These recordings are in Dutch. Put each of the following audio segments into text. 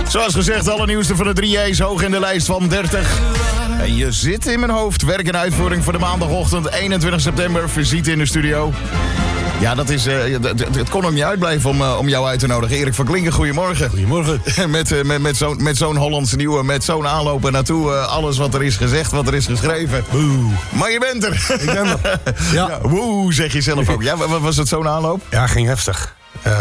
Zoals gezegd, alle nieuwste van de 3J's hoog in de lijst van 30. En je zit in mijn hoofd. Werk en uitvoering voor de maandagochtend 21 september. Visite in de studio. Ja, dat is, het kon ook niet uitblijven om jou uit te nodigen. Erik van Klinken, goedemorgen. Goedemorgen. met zo'n Hollandse nieuwe, met zo'n aanloop naartoe. Alles wat er is gezegd, wat er is geschreven. Woe. Maar je bent er. Ik ben er. Ja. Woe, zeg je zelf ook. Ja, wat was het zo'n aanloop? Ja, ging heftig.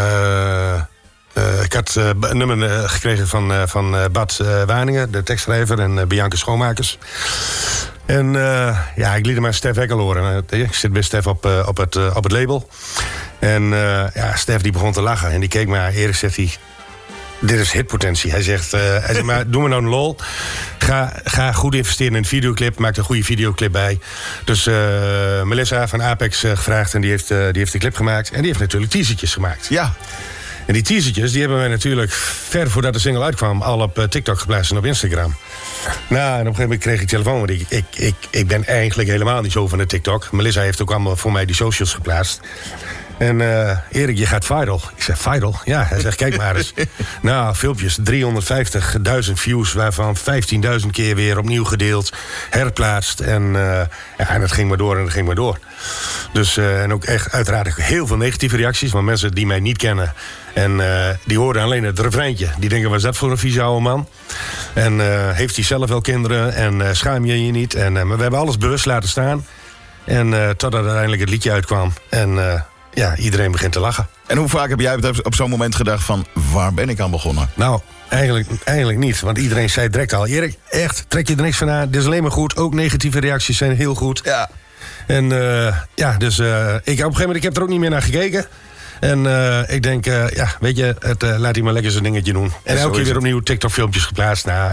Ik had een nummer gekregen van Bart Waningen, de tekstschrijver, en Bianca Schoonmakers. En ik liet hem aan Stef Hekkel horen. Ik zit bij Stef op het label. En Stef die begon te lachen. En die keek me aan. Erik zegt hij, dit is hitpotentie. Hij zegt, maar doe me nou een lol. Ga goed investeren in een videoclip. Maak er een goede videoclip bij. Dus Melissa van Apex gevraagd. En die heeft de clip gemaakt. En die heeft natuurlijk teasertjes gemaakt. Ja. En die teasertjes die hebben wij natuurlijk ver voordat de single uitkwam al op TikTok geplaatst en op Instagram. Nou, en op een gegeven moment kreeg ik telefoon. Want ik ben eigenlijk helemaal niet zo van de TikTok. Melissa heeft ook allemaal voor mij die socials geplaatst. En Erik, je gaat viral. Ik zeg, viral? Ja, hij zegt, kijk maar eens. Nou, filmpjes, 350.000 views, waarvan 15.000 keer weer opnieuw gedeeld, herplaatst. En dat ging maar door en dat ging maar door. Dus, en ook echt uiteraard heel veel negatieve reacties van mensen die mij niet kennen. En die hoorden alleen het refreintje. Die denken, wat is dat voor een vieze oude man? En heeft hij zelf wel kinderen? En schaam je je niet? En, maar we hebben alles bewust laten staan. En totdat uiteindelijk het liedje uitkwam. En iedereen begint te lachen. En hoe vaak heb jij op zo'n moment gedacht van, waar ben ik aan begonnen? Nou, eigenlijk niet. Want iedereen zei direct al, Erik, echt, trek je er niks van aan. Dit is alleen maar goed. Ook negatieve reacties zijn heel goed. Ja. En ik op een gegeven moment, ik heb er ook niet meer naar gekeken. En ik denk, weet je, laat hij maar lekker zijn dingetje doen. En elke keer weer opnieuw TikTok-filmpjes geplaatst. Nou,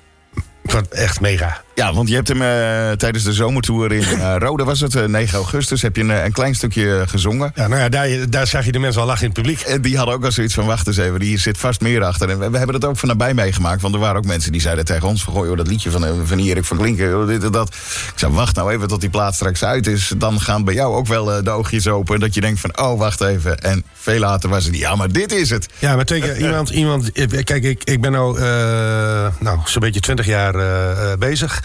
echt mega. Ja, want je hebt hem tijdens de zomertour in Rode, was het, 9 augustus, heb je een klein stukje gezongen. Ja, nou ja, daar zag je de mensen al lachen in het publiek. En die hadden ook al zoiets van, wacht eens even, hier zit vast meer achter. En we hebben dat ook van nabij meegemaakt, want er waren ook mensen die zeiden tegen ons van, goh, joh, dat liedje van Erik van Klinken, joh, dit en dat. Ik zei, wacht nou even tot die plaat straks uit is. Dan gaan bij jou ook wel de oogjes open, dat je denkt van, oh, wacht even. En veel later was het, ja, maar dit is het. Ja, maar tegen iemand kijk, ik ben nou zo'n beetje 20 jaar bezig.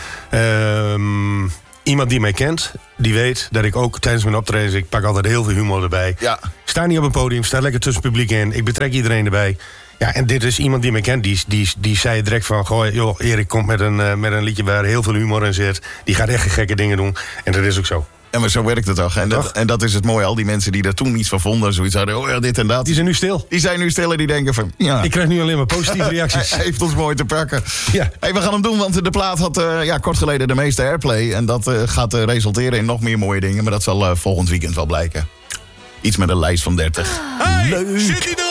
Iemand die mij kent, die weet dat ik ook tijdens mijn optredens, ik pak altijd heel veel humor erbij. Ja. Sta niet op een podium, sta lekker tussen het publiek in. Ik betrek iedereen erbij. Ja, en dit is iemand die mij kent, die zei direct van, goh, joh, Erik komt met een liedje waar heel veel humor in zit. Die gaat echt gekke dingen doen. En dat is ook zo. En maar zo werkt het toch. En dat is het mooie. Al die mensen die daar toen iets van vonden, zoiets hadden, oh ja, dit en dat. Die zijn nu stil. Die zijn nu stil en die denken van, ja. Ik krijg nu alleen maar positieve reacties. Hij heeft ons mooi te pakken. Ja. Hey, we gaan hem doen, want de plaat had kort geleden de meeste airplay. En dat gaat resulteren in nog meer mooie dingen. Maar dat zal volgend weekend wel blijken. Iets met een lijst van 30. Hey, zit hij er?